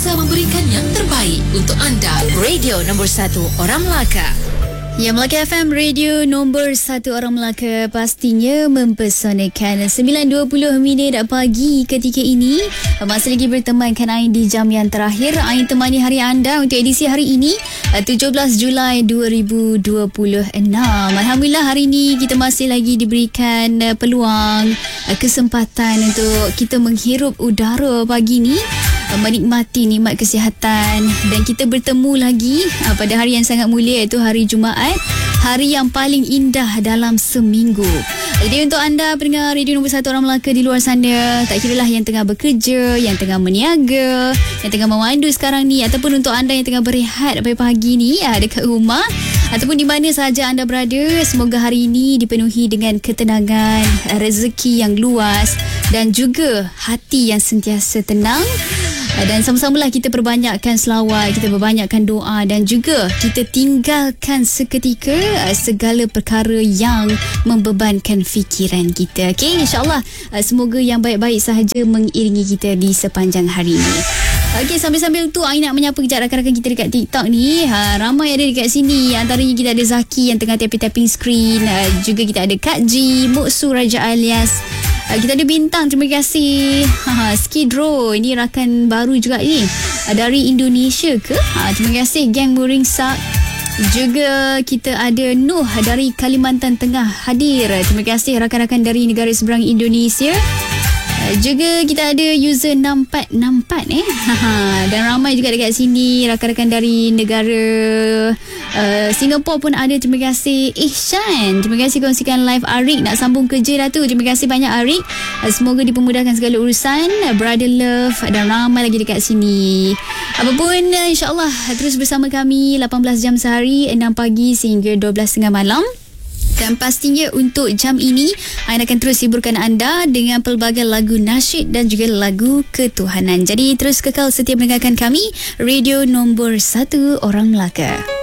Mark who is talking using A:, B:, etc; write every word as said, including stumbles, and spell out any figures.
A: sentiasa memberikan yang terbaik untuk anda. Radio nombor satu Orang Melaka.
B: Ya, Melaka F M, radio nombor satu Orang Melaka, pastinya mempesonakan. sembilan dua puluh minit pagi ketika ini. Masih lagi bertemankan Ain di jam yang terakhir. Ain temani hari anda untuk edisi hari ini, tujuh belas Julai dua ribu dua puluh enam. Alhamdulillah, hari ini kita masih lagi diberikan peluang, kesempatan untuk kita menghirup udara pagi ni, menikmati nikmat kesihatan, dan kita bertemu lagi pada hari yang sangat mulia, iaitu hari Jumaat, hari yang paling indah dalam seminggu. Jadi untuk anda pendengar radio nombor satu Orang Melaka di luar sana, tak kiralah yang tengah bekerja, yang tengah meniaga, yang tengah memandu sekarang ni, ataupun untuk anda yang tengah berehat pada pagi ni dekat rumah, ataupun di mana sahaja anda berada, semoga hari ini dipenuhi dengan ketenangan, rezeki yang luas, dan juga hati yang sentiasa tenang. Dan sama-samalah kita perbanyakkan selawat, kita perbanyakkan doa, dan juga kita tinggalkan seketika segala perkara yang membebankan fikiran kita. Okey, insyaAllah semoga yang baik-baik sahaja mengiringi kita di sepanjang hari ini. Okey, sambil-sambil tu Ain nak menyapa kejap rakan-rakan kita dekat TikTok ni. Ha, ramai ada dekat sini. Antaranya kita ada Zaki yang tengah tapping-tapping screen. Ha, juga kita ada Kak G, Muksu Raja alias. Ha, kita ada Bintang, terima kasih. Ha, Skidrow, ini rakan baru juga ni. Ha, dari Indonesia ke? Ha, terima kasih Gang Muringsak. Juga kita ada Nuh dari Kalimantan Tengah hadir. Terima kasih rakan-rakan dari negara seberang Indonesia. Juga kita ada user enam empat enam empat eh. Dan ramai juga dekat sini rakan-rakan dari negara uh, Singapura pun ada. Terima kasih Ihsan. Terima kasih kongsikan live. Arik nak sambung kerja dah tu. Terima kasih banyak Arik. uh, Semoga dipermudahkan segala urusan. uh, Brother Love dan ramai lagi dekat sini. Apapun, uh, insyaAllah terus bersama kami lapan belas jam sehari, enam pagi sehingga dua belas tiga puluh malam. Dan pastinya untuk jam ini, Ain akan terus hiburkan anda dengan pelbagai lagu nasyid dan juga lagu ketuhanan. Jadi terus kekal setia mendengarkan kami, radio nombor satu Orang Melaka.